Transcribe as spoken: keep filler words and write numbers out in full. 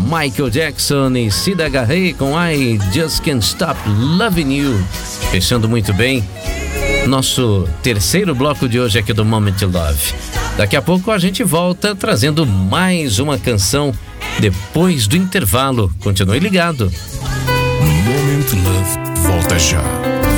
Michael Jackson e Sid Agarrey com I Just Can't Stop Loving You. Fechando muito bem nosso terceiro bloco de hoje aqui do Moment Love. Daqui a pouco a gente volta trazendo mais uma canção depois do intervalo. Continue ligado. Moment Love volta já.